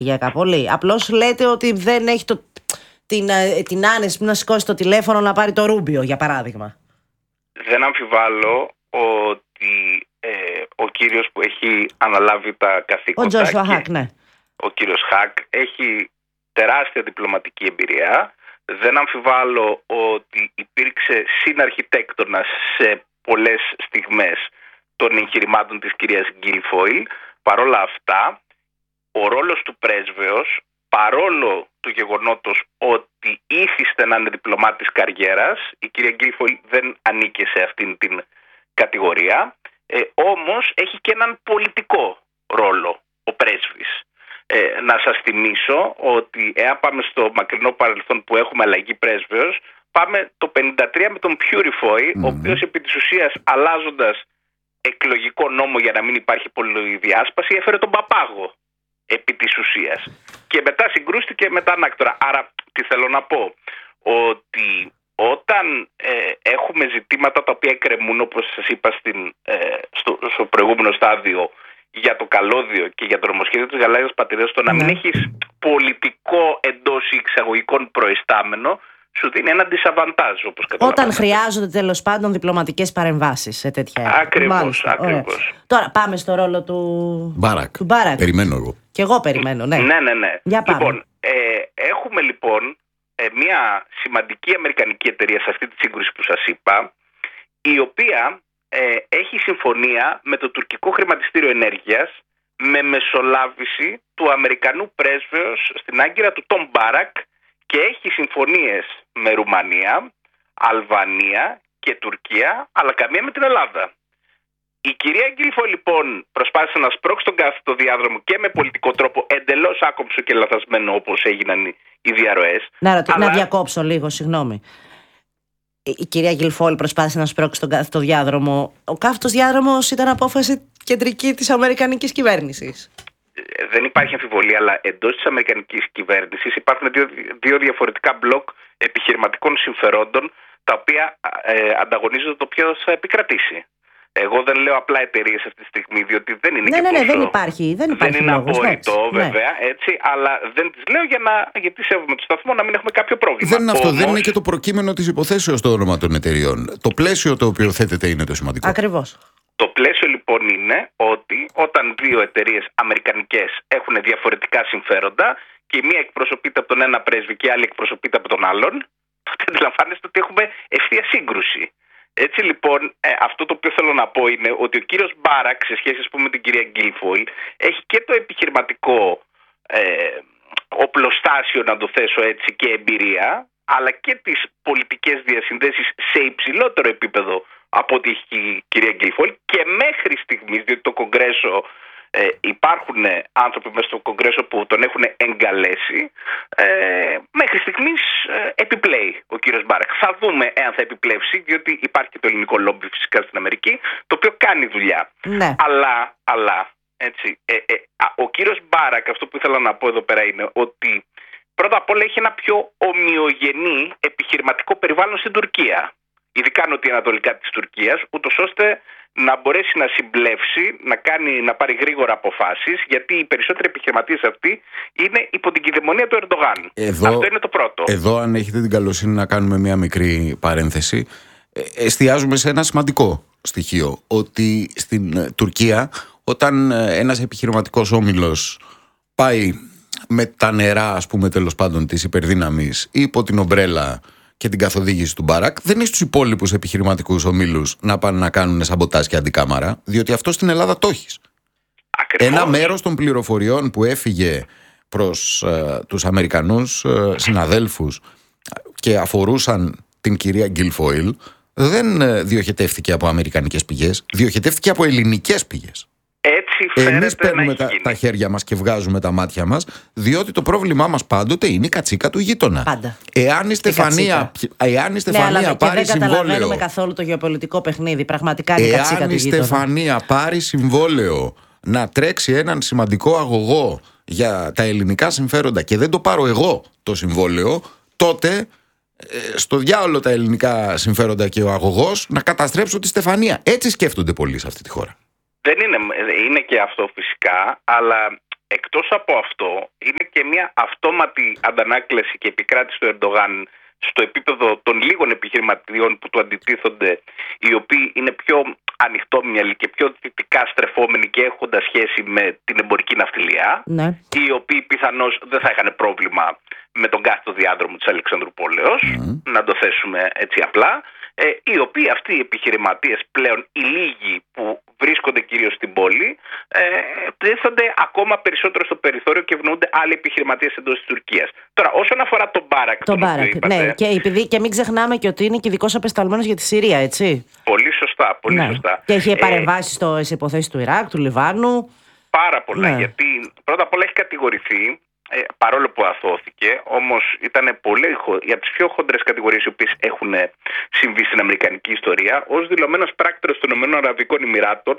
Πολύ. Απλώς λέτε ότι δεν έχει την άνεση να σηκώσει το τηλέφωνο να πάρει το Ρούμπιο, για παράδειγμα. Δεν αμφιβάλλω ότι ο κύριος που έχει αναλάβει τα καθήκοντα, ο Τζόσουα Χακ, ναι, ο κύριος Χακ, έχει τεράστια διπλωματική εμπειρία. Δεν αμφιβάλλω ότι υπήρξε συναρχιτέκτονας σε πολλές στιγμές των εγχειρημάτων της κυρίας Γκίλφοιλ. Παρόλα αυτά, ο ρόλος του πρέσβεως, παρόλο του γεγονότος ότι ήθιστε να είναι διπλωμάτης καριέρας, η κυρία Γκίλφοιλ δεν ανήκε σε αυτήν την κατηγορία, όμως έχει και έναν πολιτικό ρόλο ο πρέσβης. Να σας θυμίσω ότι εάν πάμε στο μακρινό παρελθόν που έχουμε αλλαγή πρέσβεως, πάμε το 1953 με τον Πιούριφοι, ο οποίος επί της ουσίας, αλλάζοντας εκλογικό νόμο για να μην υπάρχει πολυδιάσπαση, έφερε τον Παπάγο επί της ουσίας. Και μετά συγκρούστηκε με τα ανάκτορα. Άρα τι θέλω να πω, ότι όταν έχουμε ζητήματα τα οποία εκκρεμούν, όπως σας είπα στο προηγούμενο στάδιο, για το καλώδιο και για το νομοσχέδιο της Γαλάζιας Πατρίδας, το να μην έχεις πολιτικό εντός εισαγωγικών προϊστάμενο σου δίνει ένα ντισαβαντάζ, όπως καταλαβαίνετε. Όταν χρειάζονται τέλος πάντων διπλωματικές παρεμβάσεις σε τέτοια έργα. Ακριβώς. Τώρα πάμε στο ρόλο του Μπάρακ. Περιμένω εγώ. Και εγώ περιμένω, ναι. Ναι. Για πάμε. Λοιπόν, έχουμε λοιπόν μια σημαντική αμερικανική εταιρεία σε αυτή τη σύγκρουση που σας είπα, η οποία έχει συμφωνία με το τουρκικό χρηματιστήριο ενέργειας με μεσολάβηση του Αμερικανού πρέσβεως στην Άγκυρα, του Τόμ Μπάρακ, και έχει συμφωνίες με Ρουμανία, Αλβανία και Τουρκία, αλλά καμία με την Ελλάδα. Η κυρία Γκίλφοιλ λοιπόν προσπάθησε να σπρώξει τον κάθετο διάδρομο και με πολιτικό τρόπο, εντελώς άκομψο και λαθασμένο όπως έγιναν οι διαρροές. Να διακόψω λίγο, συγγνώμη. Η κυρία Γκίλφοιλ προσπάθησε να σπρώξει τον κάθετο διάδρομο. Ο κάθετος διάδρομος ήταν απόφαση κεντρική της αμερικανικής κυβέρνησης. Δεν υπάρχει αμφιβολία, αλλά εντός της αμερικανικής κυβέρνησης υπάρχουν δύο διαφορετικά μπλοκ επιχειρηματικών συμφερόντων, τα οποία ανταγωνίζονται το ποιος θα επικρατήσει. Εγώ δεν λέω απλά εταιρείες αυτή τη στιγμή, διότι δεν είναι δεν υπάρχει δεν είναι λόγος, απόρριτο, βέβαια, έτσι, αλλά δεν τις λέω γιατί σέβομαι το σταθμό να μην έχουμε κάποιο πρόβλημα. Δεν είναι αυτό, δεν είναι και το προκείμενο της υποθέσεως το όνομα των εταιριών. Το πλαίσιο το οποίο θέτεται είναι το σημαντικό. Ακριβώς. Το πλαίσιο λοιπόν είναι ότι όταν δύο εταιρείες αμερικανικές έχουν διαφορετικά συμφέροντα και η μία εκπροσωπείται από τον ένα πρέσβη και η άλλη εκπροσωπείται από τον άλλον, τότε αντιλαμβάνεστε ότι έχουμε ευθεία σύγκρουση. Έτσι λοιπόν, αυτό το οποίο θέλω να πω είναι ότι ο κύριος Μπάρακ, σε σχέση με την κυρία Γκίλφοιλ, έχει και το επιχειρηματικό οπλοστάσιο, να το θέσω έτσι, και εμπειρία, αλλά και τις πολιτικές διασυνδέσεις σε υψηλότερο επίπεδο από ό,τι έχει η κυρία Γκίλφοιλ, και μέχρι στιγμής, διότι το Κογκρέσο, υπάρχουν άνθρωποι μέσα στο Κογκρέσο που τον έχουν εγκαλέσει, μέχρι στιγμής επιπλέει ο κύριος Μπάρακ. Θα δούμε εάν θα επιπλέψει, διότι υπάρχει και το ελληνικό λόμπι φυσικά στην Αμερική, το οποίο κάνει δουλειά. Ναι. Αλλά έτσι, ο κύριος Μπάρακ, αυτό που ήθελα να πω εδώ πέρα είναι ότι πρώτα απ' όλα έχει ένα πιο ομοιογενή επιχειρηματικό περιβάλλον στην Τουρκία, ειδικά νοτιοανατολικά της Τουρκίας, ούτως ώστε να μπορέσει να συμπλέψει, να πάρει γρήγορα αποφάσεις, γιατί οι περισσότεροι επιχειρηματίες αυτοί είναι υπό την κυδαιμονία του Ερντογάν. Αυτό είναι το πρώτο. Εδώ, αν έχετε την καλοσύνη να κάνουμε μια μικρή παρένθεση, εστιάζουμε σε ένα σημαντικό στοιχείο, ότι στην Τουρκία, όταν ένας επιχειρηματικός όμιλος πάει με τα νερά, ας πούμε, τέλος πάντων, της υπερδύναμης υπό την ομπρέλα και την καθοδήγηση του Μπάρακ, δεν είναι στους υπόλοιπους επιχειρηματικούς ομίλους να πάνε να κάνουν σαμποτάζ και αντικάμαρα, διότι αυτό στην Ελλάδα το έχεις. Ένα μέρος των πληροφοριών που έφυγε προς τους Αμερικανούς συναδέλφους και αφορούσαν την κυρία Γκίλφοιλ δεν διοχετεύτηκε από αμερικανικές πηγές, διοχετεύτηκε από ελληνικές πηγές. Εμείς παίρνουμε τα χέρια μας και βγάζουμε τα μάτια μας, διότι το πρόβλημά μας πάντοτε είναι η κατσίκα του γείτονα. Πάντα. Εάν η Στεφανία πάρει συμβόλαιο. Δεν καταλαβαίνουμε καθόλου το γεωπολιτικό παιχνίδι. Πραγματικά είναι η κατσίκα του γείτονα. Εάν η Στεφανία πάρει συμβόλαιο να τρέξει έναν σημαντικό αγωγό για τα ελληνικά συμφέροντα και δεν το πάρω εγώ το συμβόλαιο, τότε στο διάολο τα ελληνικά συμφέροντα και ο αγωγός να καταστρέψω τη Στεφανία. Έτσι σκέφτονται πολλοί σε αυτή τη χώρα. Δεν είναι και αυτό φυσικά, αλλά εκτός από αυτό, είναι και μια αυτόματη αντανάκλαση και επικράτηση του Ερντογάν στο επίπεδο των λίγων επιχειρηματιών που του αντιτίθονται, οι οποίοι είναι πιο ανοιχτόμυαλοι και πιο δυτικά στρεφόμενοι και έχοντας σχέση με την εμπορική ναυτιλία, ναι, οι οποίοι πιθανώς δεν θα είχαν πρόβλημα με τον κάθετο διάδρομο της Αλεξανδρουπόλεως, να το θέσουμε έτσι απλά, οι οποίοι αυτοί οι επιχειρηματίες πλέον, οι λίγοι που βρίσκονται κυρίως στην πόλη, τίθενται ακόμα περισσότερο στο περιθώριο και ευνοούνται άλλοι επιχειρηματίες εντός της Τουρκίας. Τώρα, όσον αφορά τον Μπάρακ, ναι, και μην ξεχνάμε και ότι είναι και ειδικός απεσταλμένος για τη Συρία, έτσι. Πολύ σωστά, πολύ σωστά. Και έχει παρεμβάσει στις υποθέσεις του Ιράκ, του Λιβάνου. Πάρα πολλά, γιατί πρώτα απ' όλα έχει κατηγορηθεί, παρόλο που αθώθηκε, όμως ήταν πολύ για τις πιο χοντρές κατηγορίες οι οποίες έχουν συμβεί στην αμερικανική ιστορία, ως δηλωμένος πράκτορας των ΗΠΑ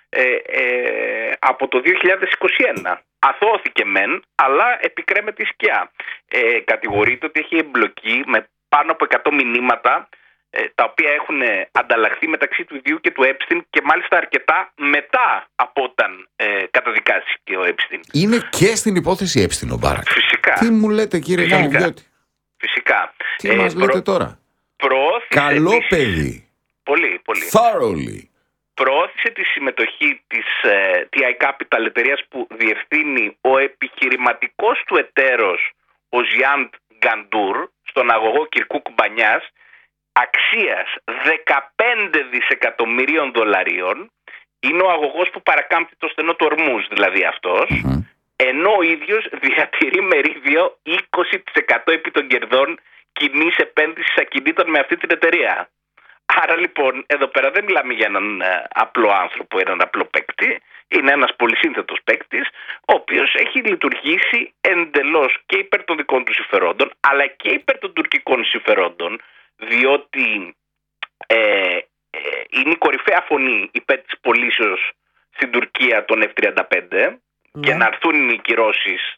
από το 2021. Αθώθηκε μεν, αλλά επικρέμεται η σκιά. Κατηγορείται ότι έχει εμπλοκή με πάνω από 100 μηνύματα, τα οποία έχουν ανταλλαχθεί μεταξύ του ιδίου και του Epstein, και μάλιστα αρκετά μετά από όταν καταδικάστηκε ο Epstein. Είναι και στην υπόθεση Epstein ο Μπάρακ. Φυσικά. Τι μου λέτε, κύριε Καλυβιώτη? Φυσικά. Τι μας λέτε τώρα? Καλό παιδί. Πολύ, πολύ. Thoroughly. Προώθησε τη συμμετοχή της TI Capital, εταιρείας που διευθύνει ο επιχειρηματικός του εταίρος, ο Ζιάντ Γκαντούρ, στον αγωγό Κυρκούκ Μπανιάς, αξίας 15 δισεκατομμυρίων δολαρίων. Είναι ο αγωγός που παρακάμπτει το στενό του Ορμούζ, δηλαδή αυτός, ενώ ο ίδιος διατηρεί μερίδιο 20% επί των κερδών κοινής επένδυσης ακινήτων με αυτή την εταιρεία. Άρα λοιπόν εδώ πέρα δεν μιλάμε για έναν απλό άνθρωπο, έναν απλό παίκτη. Είναι ένας πολυσύνθετος παίκτης, ο οποίος έχει λειτουργήσει εντελώς και υπέρ των δικών του συμφερόντων, αλλά και υπέρ των τουρκικών συμφερόντων, διότι είναι η κορυφαία φωνή υπέρ της πωλήσεως στην Τουρκία των F-35 και να έρθουν οι κυρώσεις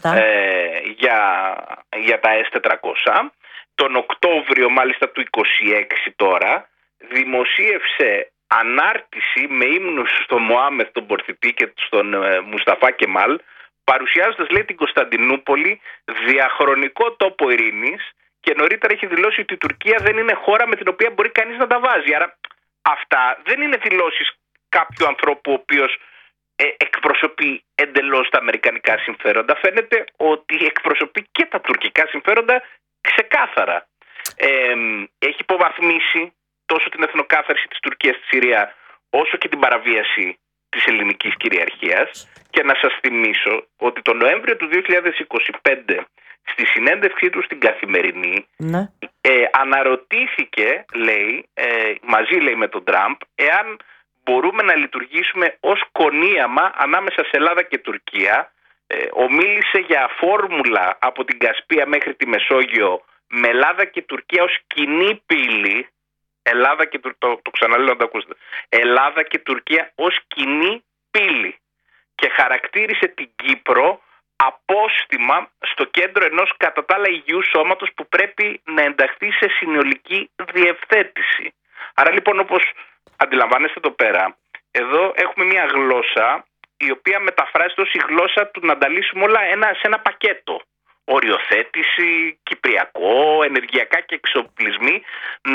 για τα S-400. Τον Οκτώβριο μάλιστα του 26 τώρα δημοσίευσε ανάρτηση με ύμνους στον Μωάμεθ τον Πορθητή και στον Μουσταφά Κεμάλ, παρουσιάζοντας, λέει, την Κωνσταντινούπολη διαχρονικό τόπο ειρήνης, και νωρίτερα έχει δηλώσει ότι η Τουρκία δεν είναι χώρα με την οποία μπορεί κανείς να τα βάζει. Άρα αυτά δεν είναι δηλώσεις κάποιου ανθρώπου ο οποίος εκπροσωπεί εντελώς τα αμερικανικά συμφέροντα. Φαίνεται ότι εκπροσωπεί και τα τουρκικά συμφέροντα ξεκάθαρα. Έχει υποβαθμίσει τόσο την εθνοκάθαρση της Τουρκίας στη Συρία, όσο και την παραβίαση της ελληνικής κυριαρχίας. Και να σας θυμίσω ότι τον Νοέμβριο του 2025, στη συνέντευξή του στην Καθημερινή, αναρωτήθηκε, λέει, μαζί, λέει, με τον Τραμπ, εάν μπορούμε να λειτουργήσουμε ως κονίαμα ανάμεσα σε Ελλάδα και Τουρκία. Ομίλησε για φόρμουλα από την Κασπία μέχρι τη Μεσόγειο, με Ελλάδα και Τουρκία ως κοινή πύλη. Ελλάδα και το ξαναλέω να το ακούσετε. Ελλάδα και Τουρκία ως κοινή πύλη. Και χαρακτήρισε την Κύπρο απόστημα στο κέντρο ενός κατά τα άλλα υγιού σώματος που πρέπει να ενταχθεί σε συνολική διευθέτηση. Άρα λοιπόν, όπως αντιλαμβάνεστε εδώ πέρα, εδώ έχουμε μια γλώσσα η οποία μεταφράζεται ως η γλώσσα του να τα λύσουμε όλα σε ένα πακέτο. Οριοθέτηση, κυπριακό, ενεργειακά και εξοπλισμοί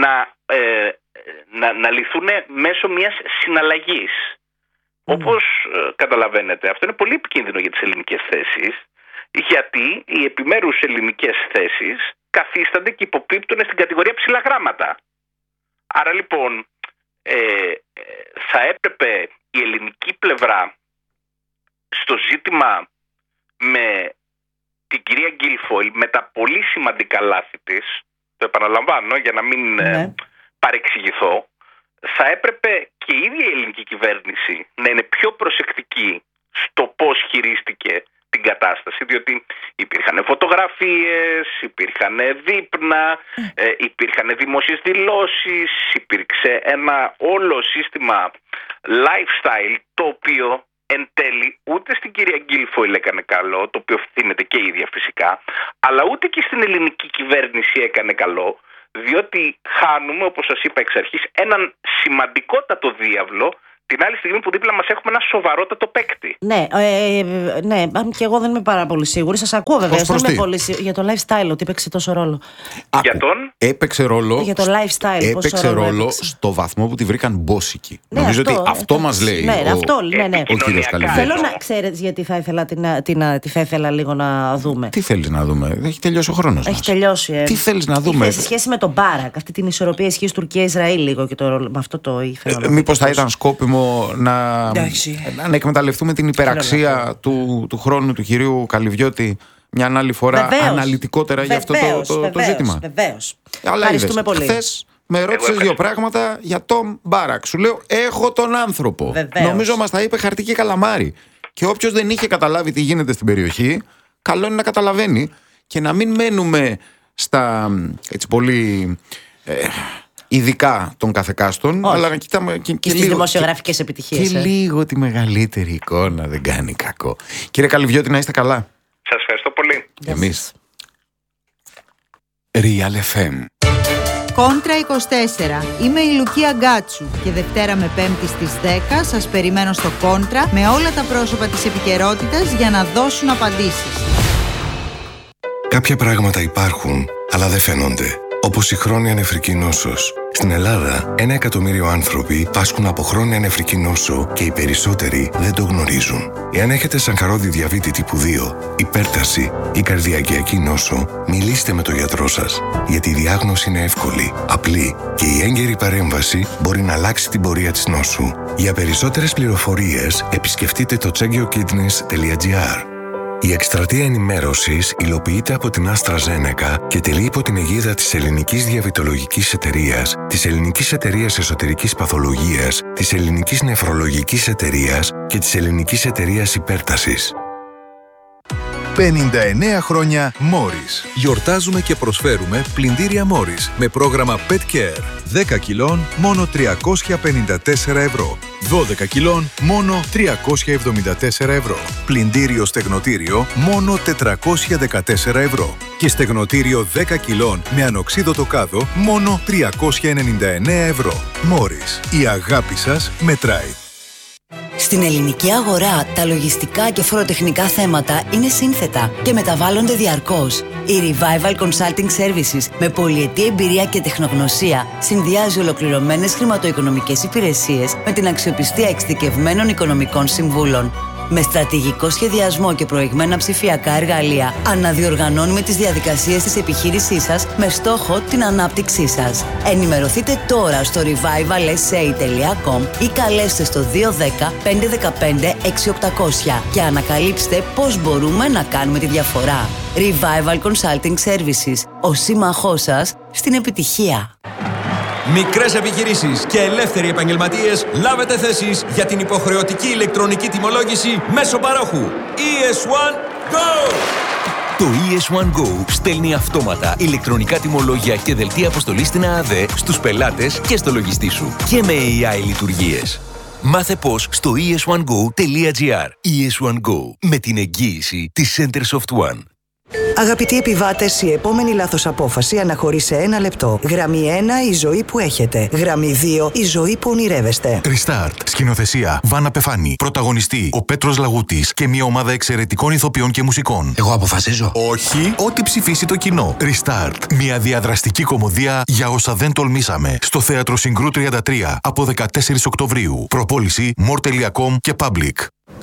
να λυθούν μέσω μιας συναλλαγής. Όπως καταλαβαίνετε, αυτό είναι πολύ επικίνδυνο για τις ελληνικές θέσεις, γιατί οι επιμέρους ελληνικές θέσεις καθίστανται και υποπίπτουν στην κατηγορία ψηλά γράμματα. Άρα λοιπόν θα έπρεπε η ελληνική πλευρά στο ζήτημα με την κυρία Γκίλφοιλ, με τα πολύ σημαντικά λάθη της, το επαναλαμβάνω για να μην παρεξηγηθώ, θα έπρεπε και η ίδια η ελληνική κυβέρνηση να είναι πιο προσεκτική στο πώς χειρίστηκε την κατάσταση, διότι υπήρχαν φωτογραφίες, υπήρχαν δείπνα, υπήρχαν δημόσιες δηλώσεις, υπήρξε ένα όλο σύστημα lifestyle, το οποίο εν τέλει ούτε στην κυρία Γκίλφοιλ έκανε καλό, το οποίο ευθύνεται και η ίδια φυσικά, αλλά ούτε και στην ελληνική κυβέρνηση έκανε καλό, διότι χάνουμε, όπως σας είπα εξ αρχής, έναν σημαντικότατο διάβλο την άλλη στιγμή που δίπλα μας έχουμε ένα σοβαρότατο παίκτη. Ναι, και εγώ δεν είμαι πάρα πολύ σίγουρη. Σας ακούω βεβαίως. Δεν είμαι πολύ σίγουρη. Για το lifestyle, ότι έπαιξε τόσο ρόλο. Για τον? Έπαιξε ρόλο. Για το lifestyle. Έπαιξε ρόλο στο βαθμό που τη βρήκαν μπόσικη. Ναι, νομίζω ότι αυτό μας λέει ο κύριος Καλυβιώτης. Θέλω να ξέρετε γιατί θα ήθελα λίγο να δούμε. Τι θέλεις να δούμε? Έχει τελειώσει ο χρόνος μας. Έχει τελειώσει. Τι θέλεις να δούμε? Σε σχέση με τον Μπάρακ, αυτή την ισορροπία ισχύς Τουρκία-Ισραήλ λίγο, και με αυτό το ήθελα. Μήπως θα ήταν σκόπιμο να εκμεταλλευτούμε την υπεραξία του χρόνου του κυρίου Καλυβιώτη μια άλλη φορά αναλυτικότερα για αυτό το ζήτημα? Βεβαίως. Ευχαριστούμε πολύ. Χθες με ρώτησες δύο πράγματα για τον Μπάρακ. Σου λέω, έχω τον άνθρωπο. Βεβαίως. Νομίζω μας τα είπε χαρτί και καλαμάρι. Και όποιος δεν είχε καταλάβει τι γίνεται στην περιοχή, καλό είναι να καταλαβαίνει και να μην μένουμε στα έτσι πολύ ειδικά των καθεκάστων, αλλά να κοιτάμε και στις δημοσιογραφικές επιτυχίες. Και λίγο τη μεγαλύτερη εικόνα δεν κάνει κακό. Κύριε Καλυβιώτη, να είστε καλά. Σας ευχαριστώ πολύ. Εμείς. Real FM. Κόντρα 24. Είμαι η Λουκία Γκάτσου και Δευτέρα με Πέμπτη στις 10 σας περιμένω στο Κόντρα με όλα τα πρόσωπα της επικαιρότητας για να δώσουν απαντήσεις. Κάποια πράγματα υπάρχουν, αλλά δεν φαίνονται. Όπως η χρόνια νεφρική νόσος. Στην Ελλάδα, 1 εκατομμύριο άνθρωποι πάσχουν από χρόνια νεφρική νόσο και οι περισσότεροι δεν το γνωρίζουν. Εάν έχετε σαγχαρώδη διαβήτη τύπου 2, υπέρταση ή καρδιακιακή νόσο, μιλήστε με τον γιατρό σας. Γιατί η διάγνωση είναι εύκολη, απλή και η έγκαιρη παρέμβαση μπορεί να αλλάξει την πορεία της νόσου. Για περισσότερες πληροφορίες, επισκεφτείτε το checkyourkidneys.gr. Η εκστρατεία ενημέρωσης υλοποιείται από την AstraZeneca και τελεί υπό την αιγίδα της Ελληνικής Διαβητολογικής Εταιρείας, της Ελληνικής Εταιρείας Εσωτερικής Παθολογίας, της Ελληνικής Νεφρολογικής Εταιρείας και της Ελληνικής Εταιρείας Υπέρτασης. 59 χρόνια Morris. Γιορτάζουμε και προσφέρουμε πλυντήρια Morris με πρόγραμμα Pet Care. 10 κιλών μόνο 354 ευρώ. 12 κιλών μόνο 374 ευρώ. Πλυντήριο στεγνοτήριο μόνο 414 ευρώ. Και στεγνοτήριο 10 κιλών με ανοξίδωτο κάδο μόνο 399 ευρώ. Morris. Η αγάπη σας μετράει. Στην ελληνική αγορά, τα λογιστικά και φοροτεχνικά θέματα είναι σύνθετα και μεταβάλλονται διαρκώς. Η Revival Consulting Services με πολυετή εμπειρία και τεχνογνωσία συνδυάζει ολοκληρωμένες χρηματοοικονομικές υπηρεσίες με την αξιοπιστία εξειδικευμένων οικονομικών συμβούλων. Με στρατηγικό σχεδιασμό και προηγμένα ψηφιακά εργαλεία, αναδιοργανώνουμε τις διαδικασίες της επιχείρησής σας με στόχο την ανάπτυξή σας. Ενημερωθείτε τώρα στο revivalsa.com ή καλέστε στο 210 515 6800 και ανακαλύψτε πώς μπορούμε να κάνουμε τη διαφορά. Revival Consulting Services, ο σύμμαχός σας στην επιτυχία. Μικρές επιχειρήσεις και ελεύθεροι επαγγελματίες, λάβετε θέσεις για την υποχρεωτική ηλεκτρονική τιμολόγηση μέσω παρόχου. ES1 Go! Το ES1 Go στέλνει αυτόματα ηλεκτρονικά τιμολόγια και δελτία αποστολής στην ΑΑΔΕ στους πελάτες και στο λογιστή σου και με AI λειτουργίες. Μάθε πώς στο es1go.gr. ES1 Go, με την εγγύηση της Centersoft One. Αγαπητοί επιβάτες, η επόμενη λάθος απόφαση αναχωρεί σε 1 λεπτό. Γραμμή 1, η ζωή που έχετε. Γραμμή 2, η ζωή που ονειρεύεστε. Restart. Σκηνοθεσία Βάνα Πεφάνη. Πρωταγωνιστή ο Πέτρος Λαγούτης και μια ομάδα εξαιρετικών ηθοποιών και μουσικών. Εγώ αποφασίζω. Όχι, ό,τι ψηφίσει το κοινό. Restart. Μια διαδραστική κωμωδία για όσα δεν τολμήσαμε. Στο Θέατρο Συγκρού 33 από 14 Οκτωβρίου. Προπόληση more.com και Public.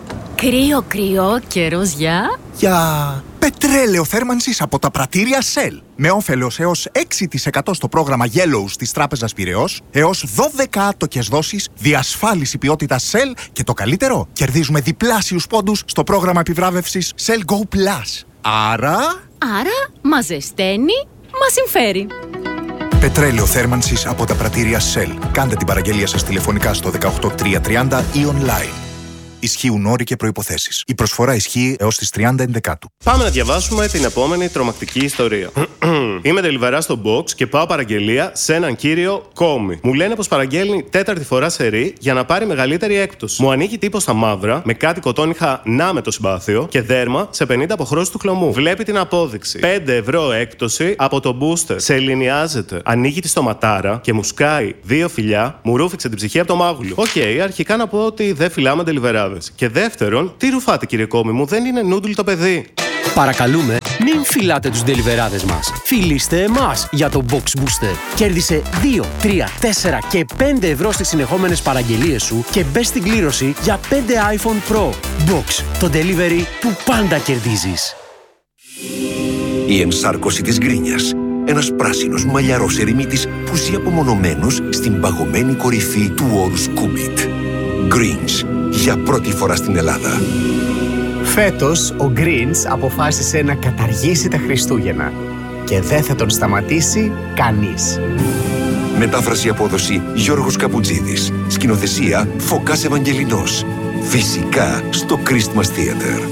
Κρύο, καιρός για πετρέλαιο θέρμανσης από τα πρατήρια Shell. Με όφελος έως 6% στο πρόγραμμα Yellow της Τράπεζας Πειραιώς, έως 12 άτοκες δόσεις, διασφάλιση ποιότητας Shell και το καλύτερο, κερδίζουμε διπλάσιους πόντους στο πρόγραμμα επιβράβευσης Shell Go Plus. Άρα, μας ζεσταίνει, μας συμφέρει. Πετρέλαιο θέρμανσης από τα πρατήρια Shell. Κάντε την παραγγελία σας τηλεφωνικά στο 18330 ή online. Ισχύουν όροι και προϋποθέσεις. Η προσφορά ισχύει έως τις 30 Ενδεκάτου. Πάμε να διαβάσουμε την επόμενη τρομακτική ιστορία. Είμαι delivery στο box και πάω παραγγελία σε έναν κύριο Κόμι. Μου λένε πως παραγγέλνει τέταρτη φορά σερί για να πάρει μεγαλύτερη έκπτωση. Μου ανοίγει τύπο στα μαύρα με κάτι κοτόνιχα να με το συμπάθειο και δέρμα σε 50 αποχρώσεις του χλωμού. Βλέπει την απόδειξη. 5 ευρώ έκπτωση από το booster. Σε ελληνιάζεται. Ανοίγει τη στοματάρα και μου σκάει 2 φιλιά, μου ρούφηξε την ψυχή από το μάγουλο. Οκ, αρχικά να πω ότι δεν φυλάμε ντελιβεράδες. Και δεύτερον, τι ρουφάτε κύριε Κόμι μου, δεν είναι νούντλ το παιδί. Παρακαλούμε, μην φυλάτε τους ντελιβεράδες μας. Φιλήστε εμάς για το Box Booster. Κέρδισε 2, 3, 4 και 5 ευρώ στις συνεχόμενες παραγγελίες σου και μπες στην κλήρωση για 5 iPhone Pro. Box, το delivery που πάντα κερδίζεις. Η ενσάρκωση της γκρίνιας. Ένας πράσινος μαλλιαρός ερημίτης που ζει απομονωμένος στην παγωμένη κορυφή του όρους Κούμπιτ. Greens, για πρώτη φορά στην Ελλάδα. Φέτος ο Greens αποφάσισε να καταργήσει τα Χριστούγεννα και δεν θα τον σταματήσει κανείς. Μετάφραση απόδοση Γιώργος Καπουτζίδης. Σκηνοθεσία Φωκάς Ευαγγελινός. Φυσικά στο Christmas Theater.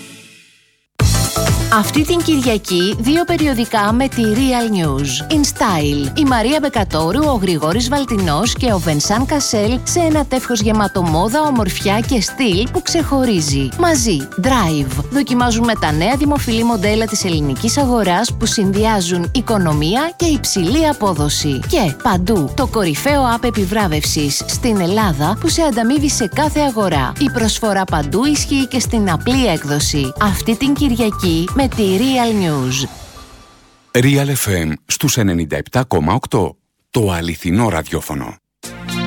Αυτή την Κυριακή 2 περιοδικά με τη Real News. In Style. Η Μαρία Μπεκατόρου, ο Γρηγόρης Βαλτινός και ο Βενσάν Κασέλ σε ένα τεύχος γεμάτο μόδα, ομορφιά και στυλ που ξεχωρίζει. Μαζί. Drive. Δοκιμάζουμε τα νέα δημοφιλή μοντέλα της ελληνικής αγοράς που συνδυάζουν οικονομία και υψηλή απόδοση. Και παντού. Το κορυφαίο app επιβράβευσης στην Ελλάδα που σε ανταμείβει σε κάθε αγορά. Η προσφορά παντού ισχύει και στην απλή έκδοση. Αυτή την Κυριακή με τη Real News. Real FM στους 97,8. Το αληθινό ραδιόφωνο.